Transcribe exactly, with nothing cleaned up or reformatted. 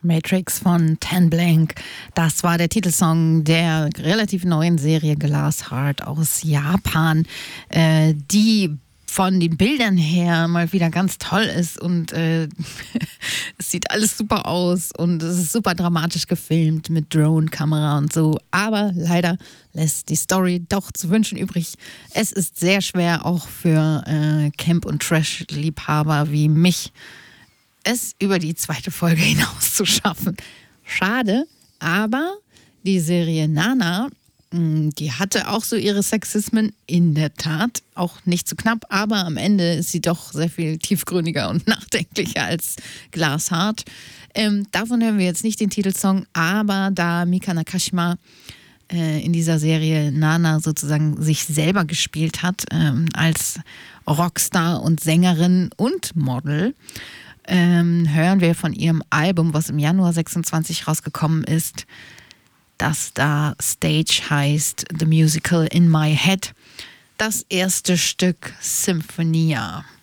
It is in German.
Matrix von Ten Blank. Das war der Titelsong der relativ neuen Serie Glass Heart aus Japan, äh, die von den Bildern her mal wieder ganz toll ist und äh, es sieht alles super aus und es ist super dramatisch gefilmt mit Drone-Kamera und so, aber leider lässt die Story doch zu wünschen übrig. Es ist sehr schwer auch für äh, Camp- und Trash-Liebhaber wie mich, es über die zweite Folge hinaus zu schaffen. Schade, aber die Serie Nana, die hatte auch so ihre Sexismen, in der Tat, auch nicht zu knapp, aber am Ende ist sie doch sehr viel tiefgründiger und nachdenklicher als Glass Heart. Ähm, davon hören wir jetzt nicht den Titelsong, aber da Mika Nakashima äh, in dieser Serie Nana sozusagen sich selber gespielt hat, ähm, als Rockstar und Sängerin und Model, ähm, hören wir von ihrem Album, was im Januar sechsundzwanzig rausgekommen ist, das da Stage heißt, The Musical in My Head, das erste Stück Symphonia.